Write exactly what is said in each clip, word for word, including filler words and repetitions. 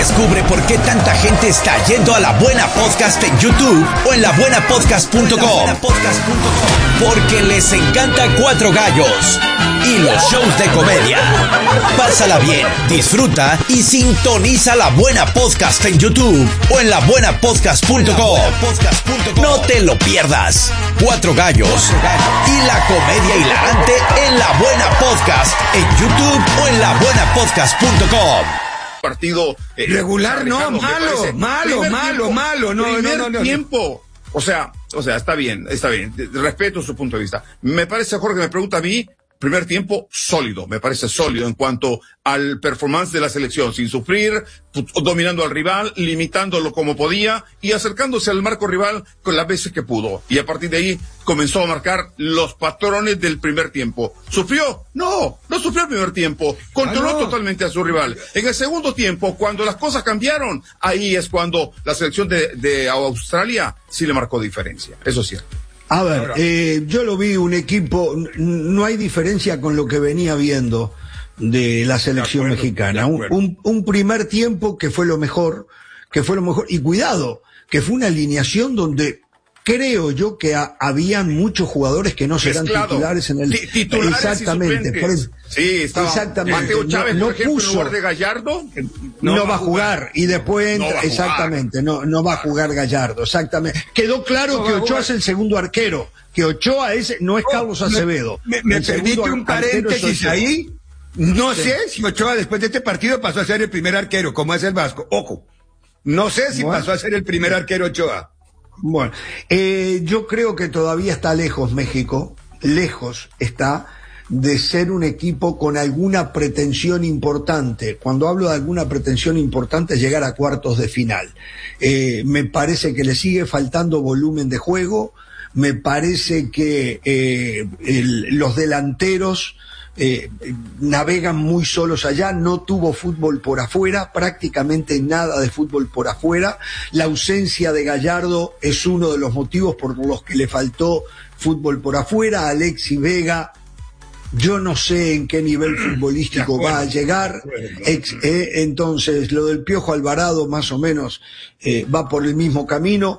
Descubre por qué tanta gente está yendo a La Buena Podcast en YouTube o en la buena podcast punto com. Porque les encanta Cuatro Gallos y los shows de comedia. Pásala bien, disfruta y sintoniza La Buena Podcast en YouTube o en la buena podcast punto com. No te lo pierdas. Cuatro Gallos y la comedia hilarante en La Buena Podcast en YouTube o en la buena podcast punto com. Partido eh, regular, no, malo, malo, malo, tiempo, malo, no, primer no, no, no, tiempo. O sea, o sea, está bien, está bien. Respeto su punto de vista. Me parece, Jorge, me pregunta a mí, primer tiempo sólido, me parece sólido en cuanto al performance de la selección, sin sufrir, dominando al rival, limitándolo como podía y acercándose al marco rival con las veces que pudo. Y a partir de ahí comenzó a marcar los patrones del primer tiempo. ¿Sufrió? No, no sufrió el primer tiempo. Controló ah, no. totalmente a su rival. En el segundo tiempo, cuando las cosas cambiaron, ahí es cuando la selección de, de Australia sí le marcó diferencia. Eso es cierto. A ver, eh, yo lo vi un equipo, no hay diferencia con lo que venía viendo de la selección de acuerdo, mexicana. Un, un, un primer tiempo que fue lo mejor, que fue lo mejor, y cuidado, que fue una alineación donde creo yo que a, habían muchos jugadores que no serán Mezclado. titulares en el... Titulares exactamente. Por eso, sí, estaba exactamente. Mateo Chávez, no, por ejemplo, puso, en lugar de Gallardo. No, no va a jugar. jugar. Y después entra, no exactamente, no, no va a jugar Gallardo, exactamente. Quedó claro no que Ochoa es el segundo arquero, que Ochoa es, no es Carlos Acevedo. Me, me, me permite un paréntesis ahí. No sí. sé si Ochoa después de este partido pasó a ser el primer arquero, como es el Vasco. Ojo. No sé si bueno. pasó a ser el primer arquero Ochoa. Bueno, eh, yo creo que todavía está lejos México, lejos está de ser un equipo con alguna pretensión importante. Cuando hablo de alguna pretensión importante es llegar a cuartos de final. Eh, me parece que le sigue faltando volumen de juego, me parece que eh, el, los delanteros Eh, navegan muy solos allá, no tuvo fútbol por afuera, prácticamente nada de fútbol por afuera. La ausencia de Gallardo es uno de los motivos por los que le faltó fútbol por afuera. Alexis Vega, yo no sé en qué nivel futbolístico va a llegar. Ex, eh, entonces lo del Piojo Alvarado más o menos eh, va por el mismo camino.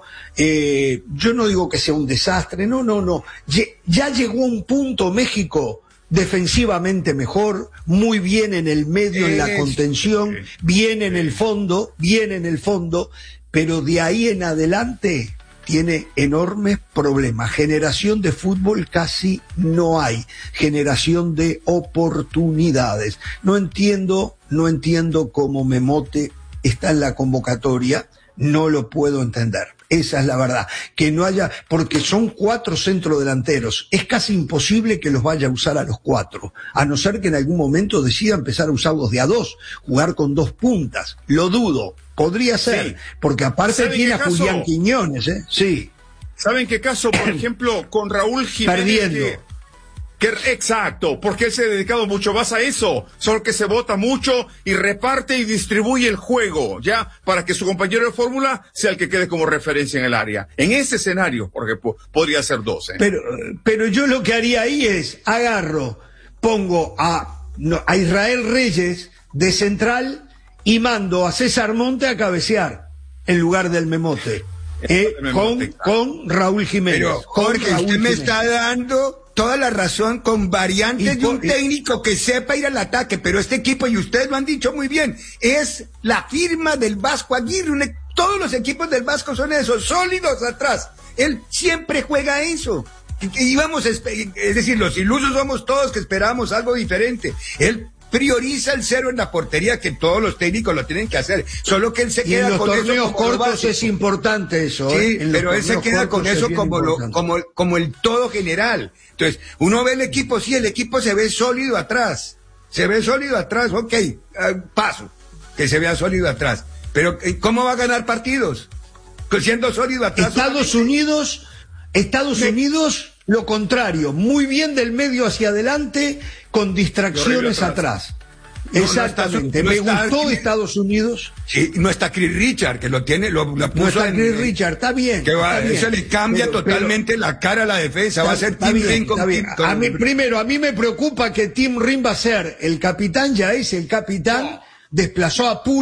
Eh, yo no digo que sea un desastre, no, no, no. Ya llegó un punto México defensivamente mejor, muy bien en el medio, en la contención, bien en el fondo, bien en el fondo, pero de ahí en adelante tiene enormes problemas. Generación de fútbol casi no hay, generación de oportunidades. No entiendo, no entiendo cómo Memote está en la convocatoria, no lo puedo entender. Esa es la verdad, que no haya, porque son cuatro centrodelanteros, es casi imposible que los vaya a usar a los cuatro, a no ser que en algún momento decida empezar a usarlos de a dos, jugar con dos puntas, lo dudo, podría ser, sí. Porque aparte tiene a Julián Quiñones, ¿eh? Sí. ¿Saben qué caso, por ejemplo, con Raúl Jiménez? Perdiendo. Que... Que, exacto, porque él se ha dedicado mucho más a eso, solo que se vota mucho y reparte y distribuye el juego, ya, para que su compañero de fórmula sea el que quede como referencia en el área. En ese escenario, porque po- podría ser dos, ¿eh? Pero, pero yo lo que haría ahí es, agarro, pongo a, no, a Israel Reyes de central y mando a César Monte a cabecear en lugar del Memote, eh, con, con Raúl Jiménez. Pero, Jorge, Raúl usted me Jiménez. está dando toda la razón con variantes de un técnico que sepa ir al ataque, pero este equipo, y ustedes lo han dicho muy bien, es la firma del Vasco Aguirre. Un, todos los equipos del Vasco son esos, sólidos atrás. Él siempre juega eso. Y, y vamos, es decir, los ilusos somos todos que esperamos algo diferente. Él prioriza el cero en la portería, que todos los técnicos lo tienen que hacer, solo que él se y queda en los con torneos eso como cortos es importante eso, sí, ¿eh? En pero él se queda con eso como lo, como, como el todo general. Entonces, uno ve el equipo, sí, el equipo se ve sólido atrás, se ve sólido atrás, ok, uh, paso, que se vea sólido atrás, pero ¿cómo va a ganar partidos? Siendo sólido atrás. Estados Unidos, Estados me... Unidos, lo contrario, muy bien del medio hacia adelante, con distracciones atrás. No, exactamente, no está, no me gustó está, Estados Unidos. Sí, no está Chris Richard, que lo tiene, lo, lo puso. No está en, Chris Richard, está bien. Que va, está eso bien, le cambia pero, totalmente pero, la cara a la defensa, está, va a ser Tim Ring con, Tim, con a mí, primero, a mí me preocupa que Tim Ring va a ser el capitán, ya es el capitán, desplazó a Pul